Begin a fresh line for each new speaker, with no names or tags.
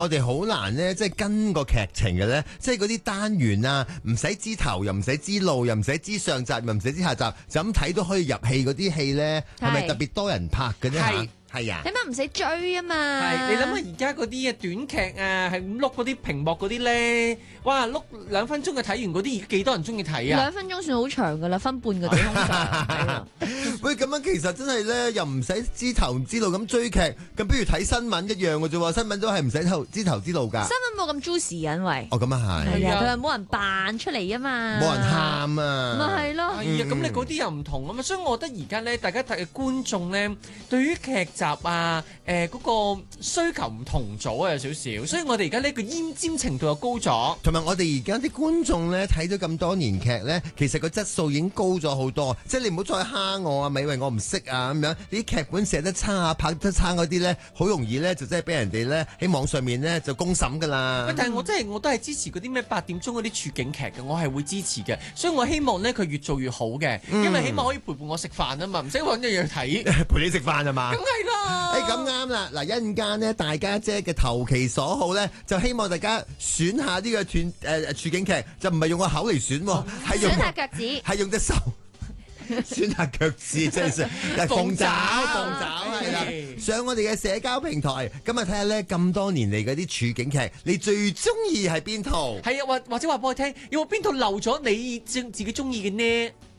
我哋好難咧，即係跟個劇情嘅咧，即係嗰啲單元啊，唔使知頭，又唔使知路，又唔使知上集，又唔使知下集，就咁睇都可以入戲嗰啲戲咧，係咪特別多人拍嘅啫？係啊，
起碼唔使追啊嘛。
係，你諗下而家嗰啲短劇啊，係咁碌嗰啲屏幕嗰啲咧，哇碌2分鐘嘅睇完嗰啲，而家幾多人中意睇啊？
2分鐘算好長噶啦，分半個幾通常。
喂，咁樣其實真係咧，又唔使知頭唔知路咁追劇，咁不如睇新聞一樣嘅啫喎，新聞都係唔使知頭知路㗎。
新聞冇咁 juicy 啊，因為
咁啊係。
係啊，佢話冇人扮出嚟啊嘛，
冇人喊啊。
咪係咯。
係啊，咁你嗰啲又唔同啊嘛，所以我覺得而家咧，大家睇嘅觀眾咧，對於劇集啊，嗰個需求唔同咗啊，有少少，所以我哋而家呢個奄尖程度又高咗。
同埋我哋而家啲觀眾咧睇咗咁多年劇咧，其實個質素已經高咗好多，即係你唔好再蝦我啊，咪以為我唔識啊咁樣，啲劇本寫得差啊，拍得差嗰啲咧，好容易咧就真係俾人哋咧喺網上面咧就公審噶啦。
但係我都係支持嗰啲咩8點鐘嗰啲處境劇嘅，我係會支持嘅，所以我希望咧佢越做越好嘅，因為起碼可以陪伴我食飯啊嘛，唔使揾一樣睇。
陪你食飯係嘛？
梗係啦。
咁啱啦！嗱，一陣間呢，大家姐嘅投其所好咧，就希望大家選下呢個處境劇，就唔係用個口嚟選喎，係用
選下腳趾，
係用隻手選下腳趾，真係鳳爪係啦！上我哋嘅社交平台，今日睇下咧咁多年嚟嗰啲處境劇，你最中意係邊套？
係啊，或者話俾我聽，有冇邊套漏咗你自己中意嘅呢？